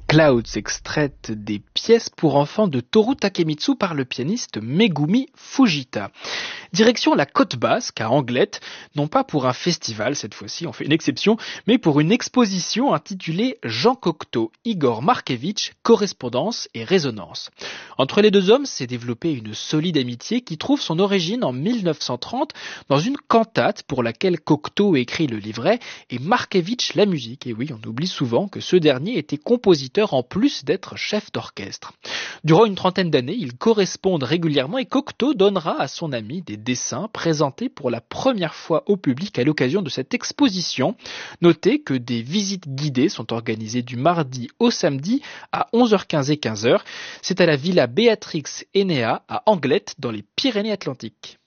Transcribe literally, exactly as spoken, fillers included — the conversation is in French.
Clouds, extraite des pièces pour enfants de Toru Takemitsu par le pianiste Megumi Fujita. Direction la côte basque, à Anglet, non pas pour un festival cette fois-ci, on fait une exception, mais pour une exposition intitulée Jean Cocteau, Igor Markevitch, correspondance et résonance. Entre les deux hommes s'est développée une solide amitié qui trouve son origine en mille neuf cent trente dans une cantate pour laquelle Cocteau écrit le livret et Markevitch la musique. Et oui, on oublie souvent que ce dernier était compositeur en plus d'être chef d'orchestre. Durant une trentaine d'années, ils correspondent régulièrement et Cocteau donnera à son ami des dessins présentés pour la première fois au public à l'occasion de cette exposition. Notez que des visites guidées sont organisées du mardi au samedi à onze heures quinze et quinze heures. C'est à la Villa Béatrix Enea à Anglet dans les Pyrénées-Atlantiques.